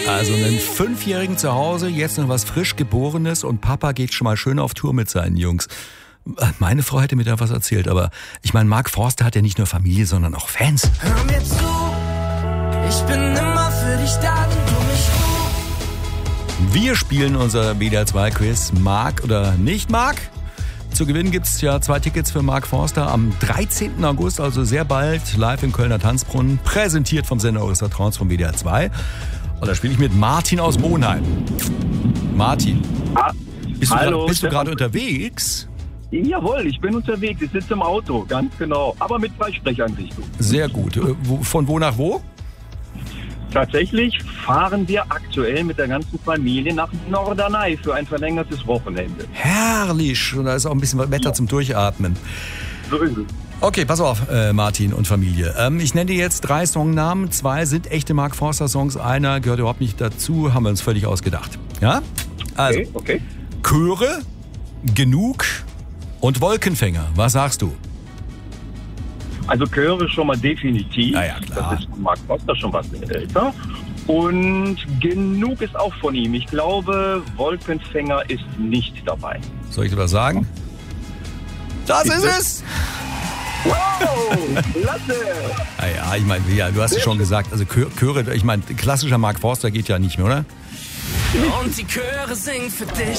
Also einen 5-Jährigen zu Hause, jetzt noch was frisch Geborenes und Papa geht schon mal schön auf Tour mit seinen Jungs. Meine Frau hätte mir da was erzählt, aber ich meine, Mark Forster hat ja nicht nur Familie, sondern auch Fans. Hör mir zu, ich bin immer für dich da, wenn du mich rufst. Wir spielen unser WDR 2 Quiz, Mark oder nicht Mark. Zu gewinnen gibt es ja 2 Tickets für Mark Forster am 13. August, also sehr bald, live im Kölner Tanzbrunnen, präsentiert vom Sender eures Vertrauens vom WDR 2. Und da spiele ich mit Martin aus Monheim. Martin, bist du gerade unterwegs? Jawohl, ich bin unterwegs. Ich sitze im Auto, ganz genau. Aber mit Freisprechansicht. Sehr gut. Von wo nach wo? Tatsächlich fahren wir aktuell mit der ganzen Familie nach Norderney für ein verlängertes Wochenende. Herrlich. Und da ist auch ein bisschen Wetter zum Durchatmen. So ist es. Okay, pass auf, Martin und Familie. Ich nenne dir jetzt 3 Songnamen. 2 sind echte Mark Forster Songs. Einer gehört überhaupt nicht dazu. Haben wir uns völlig ausgedacht. Ja? Also, Okay. Chöre, Genug und Wolkenfänger. Was sagst du? Also Chöre schon mal definitiv. Ja, klar. Das ist von Mark Forster schon was älter. Und Genug ist auch von ihm. Ich glaube, Wolkenfänger ist nicht dabei. Soll ich dir was sagen? Das ist es! Wow, klasse! Ja, ich meine, ja, du hast es schon gesagt, also Chöre, ich meine, klassischer Mark Forster geht ja nicht mehr, oder? Und die Chöre singen für dich.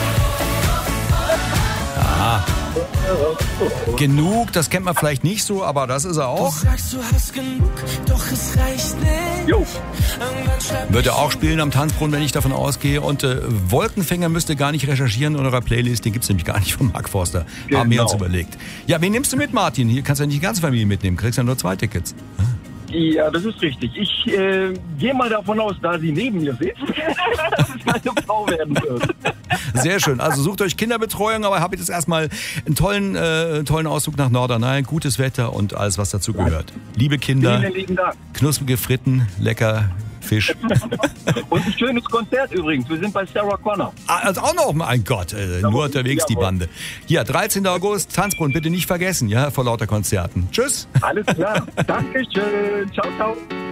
Ja. Genug, das kennt man vielleicht nicht so, aber das ist er auch. Du sagst, du hast genug, doch es reicht nicht. Jo. Wird er auch spielen am Tanzbrunnen, wenn ich davon ausgehe. Und Wolkenfänger müsst ihr gar nicht recherchieren in eurer Playlist, den gibt's nämlich gar nicht von Mark Forster. Genau. Haben wir uns überlegt. Ja, wen nimmst du mit, Martin? Hier kannst du ja nicht die ganze Familie mitnehmen, kriegst ja nur 2 Tickets. Ja, das ist richtig. Ich gehe mal davon aus, da sie neben mir sitzt, dass es meine Frau werden wird. Sehr schön. Also sucht euch Kinderbetreuung, aber habt jetzt erstmal einen tollen Ausflug nach Norderney, gutes Wetter und alles, was dazu gehört. Liebe Kinder, Vielen lieben Dank. knusprige Fritten, lecker Fisch. Und ein schönes Konzert übrigens. Wir sind bei Sarah Connor. Also auch noch, mein Gott, nur unterwegs die Jawohl. Bande. Ja, 13. August, Tanzbrunnen, bitte nicht vergessen, ja, vor lauter Konzerten. Tschüss. Alles klar. Dankeschön. Ciao, ciao.